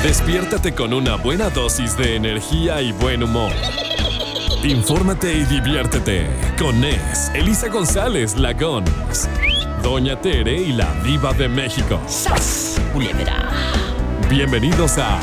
Despiértate con una buena dosis de energía y buen humor. Infórmate y diviértete con Nes, Elisa González, la Gons, Doña Tere y la Diva de México. ¡Sas, culebra! Bienvenidos a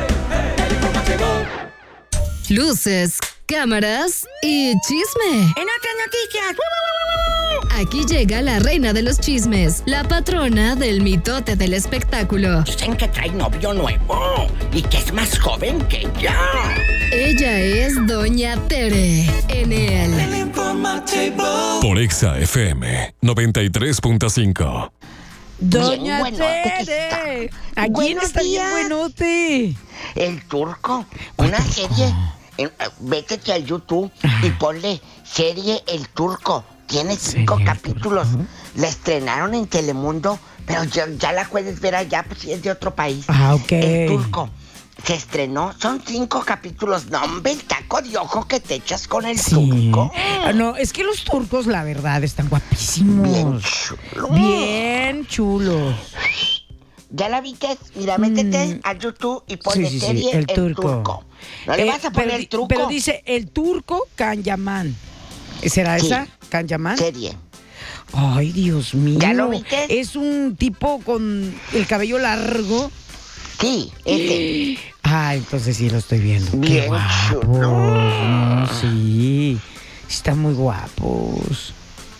Luces, cámaras y chisme. En otras noticias. Aquí llega la reina de los chismes, la patrona del mitote del espectáculo. Dicen que trae novio nuevo y que es más joven que ella. Ella es Doña Tere en el por Exa FM 93.5. Doña Bien buenote que Tere. está. Aquí Buenos está bien días. buenote. El Turco, una serie. Vétete a YouTube y ponle serie El Turco. Tiene 5 ¿Serie El capítulos. Turco? La estrenaron en Telemundo, pero ya la puedes ver allá, pues si es de otro país. Ah, ok. El Turco se estrenó, son 5 capítulos. No, hombre, el taco de ojo que te echas con el Sí. Turco. No, es que los turcos, la verdad, están guapísimos. Bien chulo. Bien chulos. ¿Ya la viste? Mira, métete a YouTube y ponle Sí, serie El Turco. ¿No le vas a poner pero, el truco? Pero dice El Turco Kanyaman. ¿Será Sí. esa? ¿Kanyaman? Serie. Ay, Dios mío. ¿Ya lo viste? Es un tipo con el cabello largo. Sí, ese. Ah, entonces sí lo estoy viendo. Bien Qué guapos. chulo. No, sí. Están muy guapos.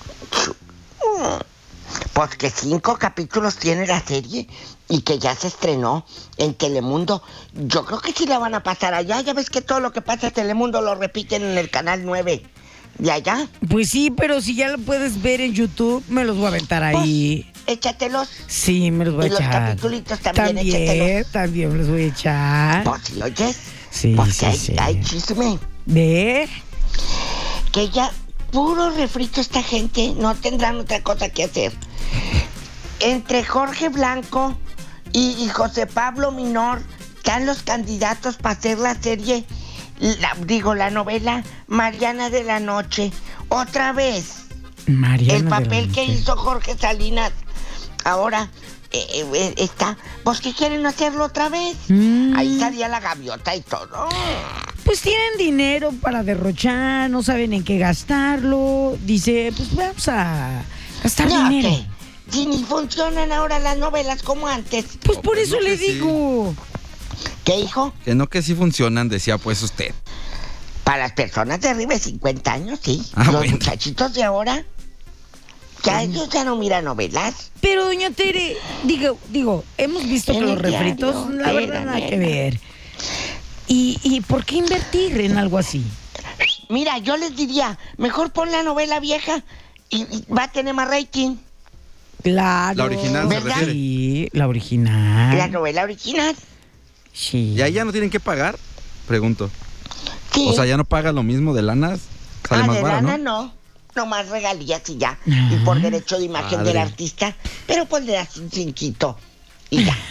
Pues que 5 capítulos tiene la serie y que ya se estrenó en Telemundo. Yo creo que sí la van a pasar allá. Ya ves que todo lo que pasa en Telemundo lo repiten en el canal 9 de allá. Pues sí, pero si ya lo puedes ver en YouTube, me los voy a aventar ahí. Pues, échatelos. Sí, me los voy a Y los echar. capitulitos también, échatelos. También me los voy a echar. Pues si oyes. Sí, Pues sí, que sí. hay chisme. ¿De? Que ya puro refrito esta gente. No tendrán otra cosa que hacer. Entre Jorge Blanco y José Pablo Minor están los candidatos para hacer la serie, la novela Mariana de la Noche. Otra vez, Mariana el de la papel que Noche. hizo Jorge Salinas. Ahora está. Pues que quieren hacerlo otra vez. Ahí salía la gaviota y todo. Pues tienen dinero para derrochar, no saben en qué gastarlo. Dice, pues vamos a gastar No, dinero. ¿qué? Si ni funcionan ahora las novelas como antes. Pues por eso no, le que sí. digo. ¿Qué, hijo? Que sí funcionan, decía pues usted. Para las personas de arriba de 50 años, sí. Ah, Los bueno. muchachitos de ahora, ya ellos ya no miran novelas. Pero doña Tere, digo, hemos visto En que los el diario, refritos, la Tere, verdad, nada que nena. ver. ¿Y por qué invertir en algo así? Mira, yo les diría, mejor pon la novela vieja y va a tener más rating. Claro. La original se ¿verdad? refiere. Sí, la original. La novela original. Sí. ¿Y ahí ya no tienen que pagar? Pregunto. Sí. O sea, ya no paga lo mismo de lanas. Sale más de barato, lana ¿no? no. Nomás regalías y ya. Y por derecho de imagen Padre. del artista. Pero pues le das un cinquito y ya.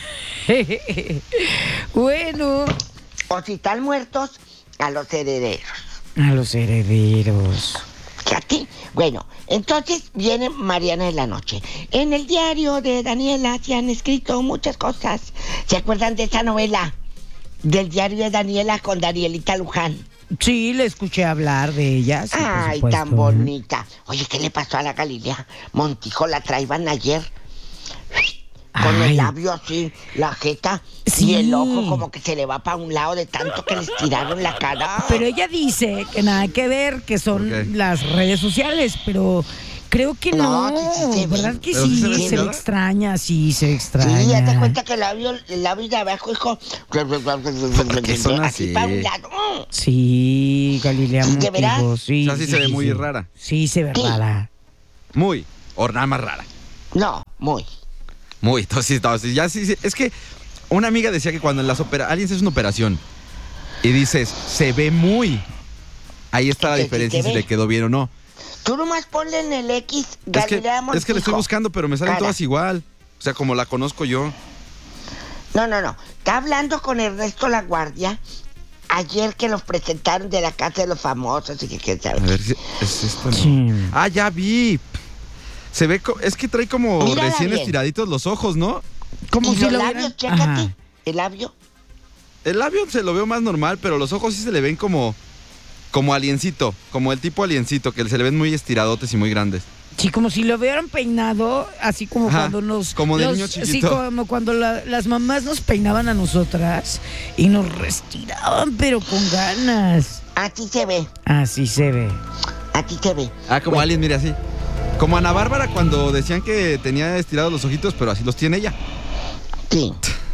Bueno, O si están muertos, a los herederos. a los herederos. Fíjate. Bueno, entonces viene Mariana de la Noche. En el diario de Daniela se han escrito muchas cosas. ¿Se acuerdan de esa novela? Del diario de Daniela con Danielita Luján. Sí, le escuché hablar de ella. Sí, por Ay, supuesto. tan bonita. Oye, ¿qué le pasó a la Galilea? Montijo la traían ayer. Con Ay. el labio así, la jeta Sí. y el ojo como que se le va para un lado de tanto que les tiraron la cara. Pero ella dice que nada que ver, que son ¿Por qué? las redes sociales, pero creo que no. No, sí se ve. ¿Verdad que Pero sí? sí se ve Se ve señora. extraña, sí, se ve extraña. Sí, ya te cuenta que el labio de abajo, hijo. qué son así así? para un lado. Sí, Galilea ¿Sí, de veras? Montijo, sí. O sea, sí se ve muy rara. Sí, se ve Sí. rara. Muy. O nada más rara. No, muy. Muy. Entonces, ya sí. Es que una amiga decía que cuando en las alguien se hace una operación y dices, se ve muy. Ahí está la Que sí diferencia se si ve. le quedó bien o no. Tú nomás ponle en el X Es que Galilea Montijo. le estoy buscando, pero me salen Cara. todas igual. O sea, como la conozco yo. No. Está hablando con Ernesto La Guardia ayer que los presentaron de la Casa de los Famosos y que quién sabe. A ver si es esto, ¿no? Sí. Ah, ya vi. Se ve, es que trae como Mírala recién bien. estiraditos los ojos, ¿no? Como y si los lo labios, hubieran- chécate. Ajá. El labio. El labio se lo veo más normal, pero los ojos sí se le ven como aliencito, como el tipo aliencito, que se le ven muy estiradotes y muy grandes. Sí, como si lo hubieran peinado, así como Ajá, cuando nos... como de niño Sí, chiquito. como cuando las mamás nos peinaban a nosotras y nos restiraban, pero con ganas. Así se ve, Así se ve. así se ve. Como Bueno, alien, mire así. Como Ana Bárbara cuando decían que tenía estirados los ojitos, pero así los tiene ella. Sí.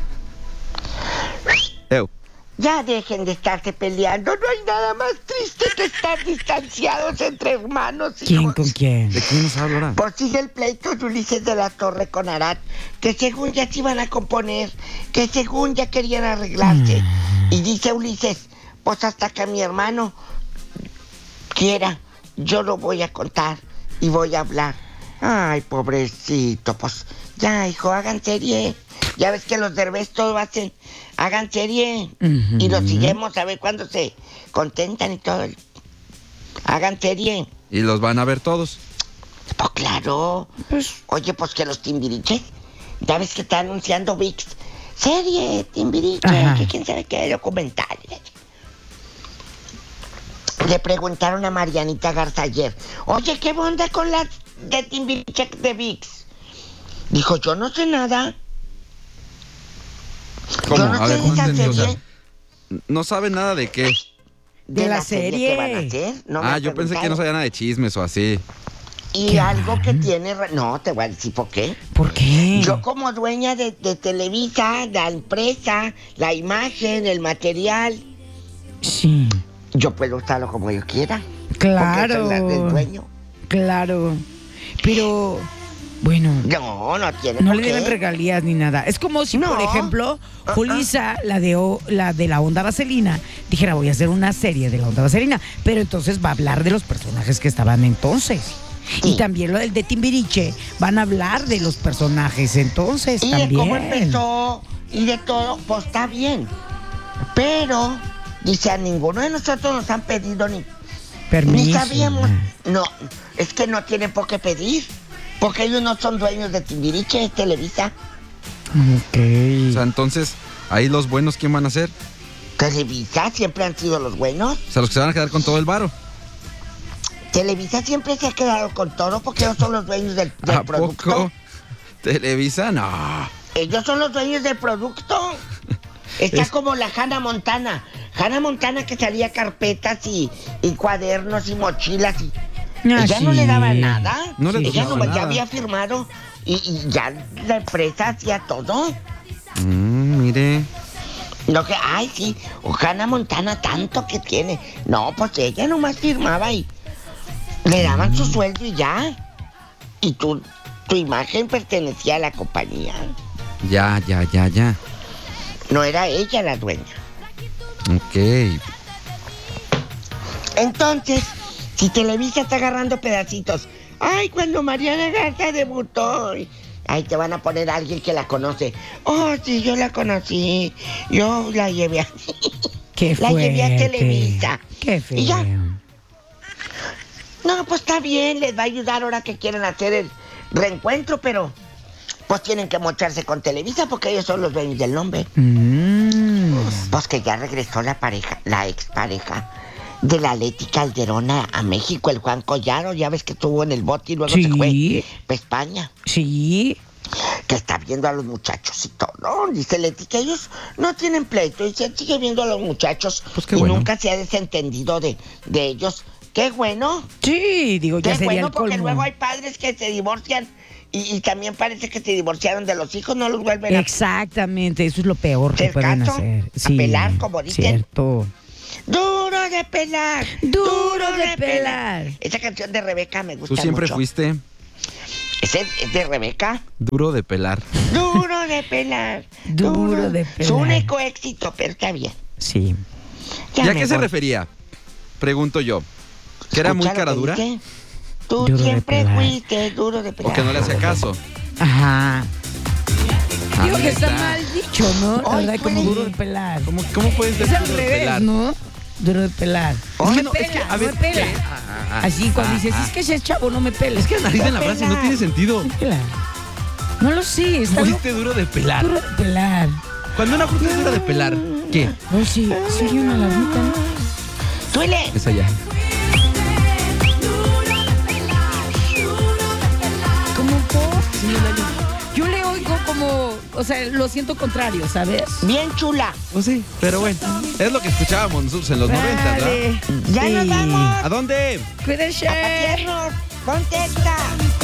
Ew. Ya dejen de estarse peleando. No hay nada más triste que estar distanciados entre hermanos. ¿Quién hijos. con quién? ¿De quién nos habla ahora? Por sigue el pleito de Ulises de la Torre con Arad, que según ya se iban a componer, que según ya querían arreglarse. Y dice Ulises, pues hasta que mi hermano quiera, yo lo voy a contar y voy a hablar. Ay, pobrecito, pues ya, hijo, hagan serie. Ya ves que los Derbez todo hacen, hagan serie. Ujú. Y los seguimos a ver cuándo se contentan y todo. Hagan serie. Y los van a ver todos. Pues claro. Oye, pues que los Timbiriche, ya ves que está anunciando VIX. Serie, Timbiriche, Ajá. que quién sabe qué, documental. Le preguntaron a Marianita Garza ayer, oye, ¿qué onda con las de Timbiriche de VIX? Dijo, yo no sé nada. ¿Cómo? Yo no A sé ver, de esa ¿cómo entendí? O sea, serie. no sabe nada de qué. De la que serie. van a hacer. No me Yo pensé que no preguntaron. sabía nada de chismes o así. Y ¿Qué algo que van? tiene... No, te voy a decir por qué. ¿Por qué? Yo como dueña de Televisa, la empresa, la imagen, el material, Sí, yo puedo usarlo como yo quiera. claro. Porque soy la del dueño. Claro. Pero, bueno, No tiene no por le qué. deben regalías ni nada. Es como si, No. por ejemplo, Julissa, la de la Onda Vaselina, dijera, voy a hacer una serie de la Onda Vaselina, pero entonces va a hablar de los personajes que estaban entonces. Sí. Y también lo del de Timbiriche, van a hablar de los personajes entonces Y también. de cómo empezó y de todo, pues está bien. Pero, dice, a ninguno de nosotros nos han pedido ni Permiso. sabíamos. No, es que no tienen por qué pedir. Porque ellos no son dueños de Timbiriche, de Televisa. Ok. O sea, entonces, ahí los buenos, ¿quién van a ser? Televisa siempre han sido los buenos. O sea, los que se van a quedar con todo el varo. Televisa siempre se ha quedado con todo porque ellos son los dueños del ¿A producto. poco? ¿Televisa? No. Ellos son los dueños del producto. Está como la Hannah Montana. Hannah Montana que salía carpetas y cuadernos y mochilas. Ella no le daba nada. No le Ella daba nomás nada. ya había firmado y ya la empresa hacía todo. Mire. Lo que, ay, sí, Hannah Montana tanto que tiene. No, pues ella nomás firmaba y le daban su sueldo y ya. Y tu imagen pertenecía a la compañía. Ya. No era ella la dueña. Ok. Entonces, si Televisa está agarrando pedacitos, ay, cuando Mariana Garza debutó, ahí te van a poner a alguien que la conoce. Oh, sí, yo la conocí. Yo la llevé a... Qué La llevé a fuerte. Televisa. Qué feo. Y ya. No, pues está bien, les va a ayudar ahora que quieren hacer el reencuentro, pero pues tienen que mocharse con Televisa porque ellos son los dueños del nombre. Pues que ya regresó la pareja, la expareja de la Leti Calderón a México, el Juan Collaro, ya ves que estuvo en el bote y luego Sí. se fue a España, Sí. que está viendo a los muchachos y todo. Dice Leti que ellos no tienen pleito y se sigue viendo a los muchachos Pues qué y bueno. nunca se ha desentendido de ellos. Qué bueno. Sí, digo, ya Qué sería bueno, el porque colmo. luego hay padres que se divorcian y también parece que se divorciaron de los hijos, no los vuelven a... Exactamente, eso es lo peor que ¿Del pueden caso? hacer. A pelar, como dicen. Cierto. Duro de pelar, Duro de pelar. Esa canción de Rebeca me gusta Tú siempre mucho. fuiste ¿Es de Rebeca? duro de pelar. Duro de pelar. Duro de pelar. Su único éxito, pero está bien. Sí. ¿Y a me qué se voy. refería? Pregunto yo. ¿Que era muy Escucha lo cara que dura? dice. Tú Duro de siempre pelar. fuiste duro de pelar. ¿O que no le hacía caso? Ajá. Digo Ahí que está mal dicho, ¿no? La Ay, verdad, como puede- duro de pelar. ¿Cómo puedes Es decir al duro de revés, pelar? ¿no? Duro de pelar. Es No que me no, pela, es que, a no ver, me pela. Así cuando dices, es que ese chavo no me pela. Es que Nariz en la frase no tiene sentido. No me pela. No lo sé, está Fuiste duro de pelar. duro de pelar. Cuando una fruta es dura de pelar, ¿Qué? Oh, sí, sí hay una alarmita, ¿no? Suele. Es allá. ¿Cómo yo le oigo como, o sea, lo siento contrario, ¿sabes? Bien chula. Pues sí, pero bueno. Es lo que escuchábamos nosotros en los 90, ¿verdad? Vale. Ya nos vamos. ¿A dónde? Cuídense. Hasta tiernos. Ponte esta.